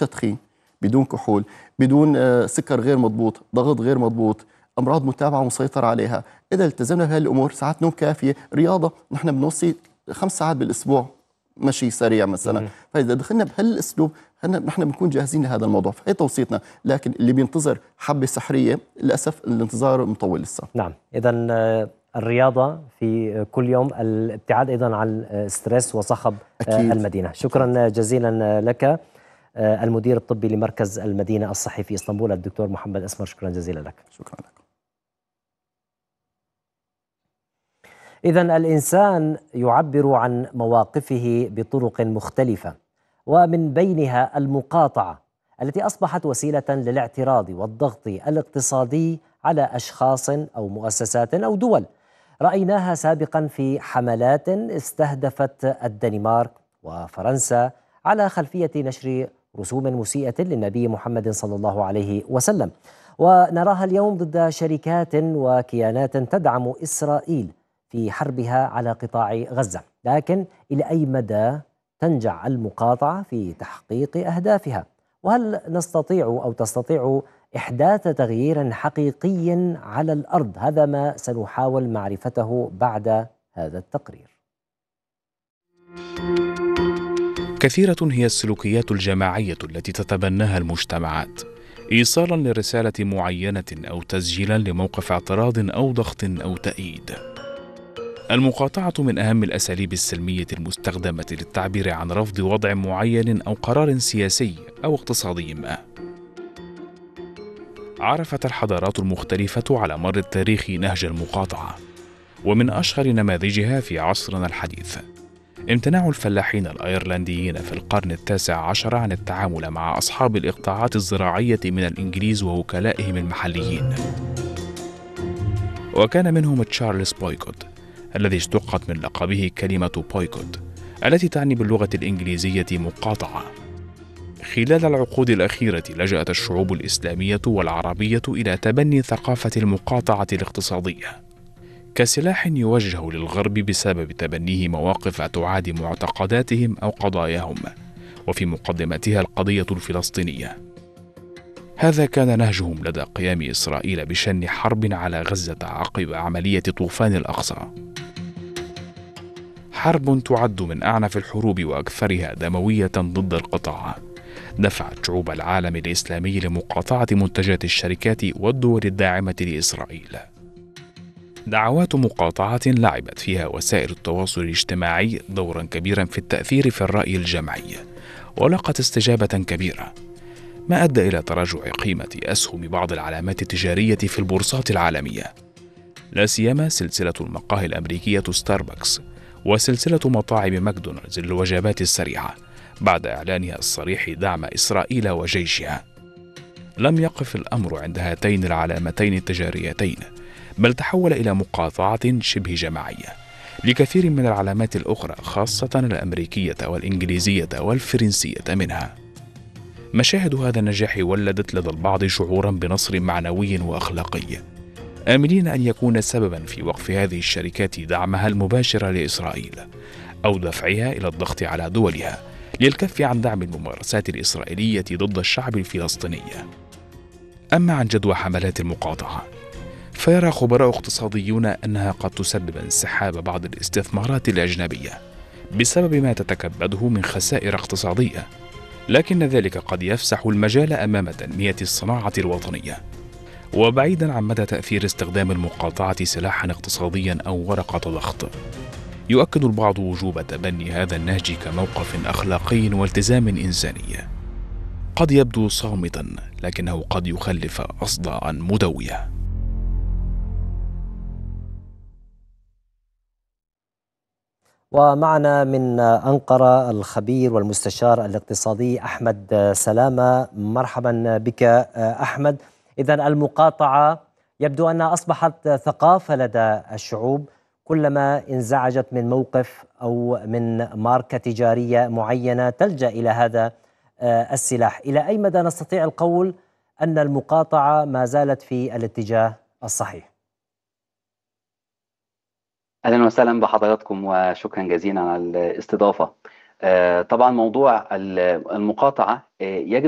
تدخين، بدون كحول، بدون سكر غير مضبوط، ضغط غير مضبوط، امراض متابعه ومسيطر عليها. اذا التزمنا بهذه الامور، ساعات نوم كافيه، رياضه، نحن بنوصي 5 ساعات بالاسبوع مشي سريع مثلا. فاذا دخلنا بهالاسلوب نحن بنكون جاهزين لهذا الموضوع، فهي توصيتنا. لكن اللي بينتظر حبه سحريه للاسف الانتظار مطول لسه. نعم، اذا الرياضه في كل يوم، الابتعاد ايضا عن الستريس وصخب أكيد. المدينه. شكرا جزيلا لك المدير الطبي لمركز المدينه الصحي في اسطنبول الدكتور محمد أسمر، شكرا جزيلا لك. شكرا لك. إذن الإنسان يعبر عن مواقفه بطرق مختلفة، ومن بينها المقاطعة التي أصبحت وسيلة للاعتراض والضغط الاقتصادي على أشخاص أو مؤسسات أو دول. رأيناها سابقا في حملات استهدفت الدنمارك وفرنسا على خلفية نشر رسوم مسيئة للنبي محمد صلى الله عليه وسلم، ونراها اليوم ضد شركات وكيانات تدعم إسرائيل في حربها على قطاع غزة. لكن إلى أي مدى تنجح المقاطعة في تحقيق أهدافها؟ وهل نستطيع أو تستطيع إحداث تغيير حقيقي على الأرض؟ هذا ما سنحاول معرفته بعد هذا التقرير. كثيرة هي السلوكيات الجماعية التي تتبناها المجتمعات إيصالا لرسالة معينة أو تسجيلا لموقف اعتراض أو ضغط أو تأييد. المقاطعة من أهم الأساليب السلمية المستخدمة للتعبير عن رفض وضع معين أو قرار سياسي أو اقتصادي ما. عرفت الحضارات المختلفة على مر التاريخ نهج المقاطعة، ومن أشهر نماذجها في عصرنا الحديث امتناع الفلاحين الأيرلنديين في القرن ال19 عن التعامل مع أصحاب الإقطاعات الزراعية من الإنجليز ووكلائهم المحليين. وكان منهم تشارلز بويكوت الذي اشتقت من لقبه كلمة بويكوت التي تعني باللغة الإنجليزية مقاطعة. خلال العقود الأخيرة لجأت الشعوب الإسلامية والعربية إلى تبني ثقافة المقاطعة الاقتصادية كسلاح يوجه للغرب بسبب تبنيه مواقف تعادي معتقداتهم أو قضاياهم، وفي مقدمتها القضية الفلسطينية. هذا كان نهجهم لدى قيام إسرائيل بشن حرب على غزة عقب عملية طوفان الأقصى، حرب تعد من أعنف الحروب وأكثرها دموية ضد القطاع، دفعت شعوب العالم الإسلامي لمقاطعة منتجات الشركات والدول الداعمة لإسرائيل. دعوات مقاطعة لعبت فيها وسائل التواصل الاجتماعي دورا كبيرا في التأثير في الرأي الجمعي، ولقت استجابة كبيرة، ما أدى إلى تراجع قيمة أسهم بعض العلامات التجارية في البورصات العالمية، لا سيما سلسلة المقاهي الأمريكية ستاربكس وسلسلة مطاعم ماكدونالدز للوجبات السريعة بعد إعلانها الصريح دعم إسرائيل وجيشها. لم يقف الأمر عند هاتين العلامتين التجاريتين، بل تحول إلى مقاطعة شبه جماعية لكثير من العلامات الأخرى، خاصة الأمريكية والإنجليزية والفرنسية منها. مشاهد هذا النجاح ولدت لدى البعض شعورا بنصر معنوي وأخلاقي، آملين أن يكون سببا في وقف هذه الشركات دعمها المباشر لإسرائيل أو دفعها إلى الضغط على دولها للكف عن دعم الممارسات الإسرائيلية ضد الشعب الفلسطيني. أما عن جدوى حملات المقاطعة، فيرى خبراء اقتصاديون أنها قد تسبب انسحاب بعض الاستثمارات الأجنبية بسبب ما تتكبده من خسائر اقتصادية، لكن ذلك قد يفسح المجال أمام تنمية الصناعة الوطنية. وبعيدا عن مدى تأثير استخدام المقاطعة سلاحا اقتصاديا أو ورقة ضغط، يؤكد البعض وجوب تبني هذا النهج كموقف أخلاقي والتزام إنساني قد يبدو صامتا، لكنه قد يخلف أصداء مدوية. ومعنا من أنقرة الخبير والمستشار الاقتصادي أحمد سلامة. مرحبا بك أحمد. إذن المقاطعة يبدو أنها أصبحت ثقافة لدى الشعوب، كلما انزعجت من موقف أو من ماركة تجارية معينة تلجأ إلى هذا السلاح. إلى أي مدى نستطيع القول أن المقاطعة ما زالت في الاتجاه الصحيح؟ أهلا وسهلا بحضراتكم وشكرا جزيلا على الاستضافة. طبعا موضوع المقاطعة يجب